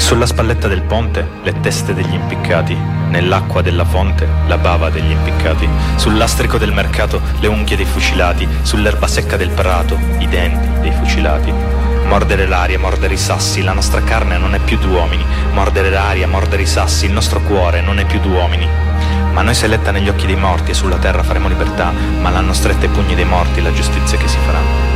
Sulla spalletta del ponte le teste degli impiccati, nell'acqua della fonte la bava degli impiccati, sul lastrico del mercato le unghie dei fucilati, sull'erba secca del prato i denti dei fucilati. Mordere l'aria, mordere i sassi, la nostra carne non è più d'uomini, mordere l'aria, mordere i sassi, il nostro cuore non è più d'uomini. Ma noi seletta negli occhi dei morti e sulla terra faremo libertà, ma l'hanno stretta i pugni dei morti la giustizia che si farà.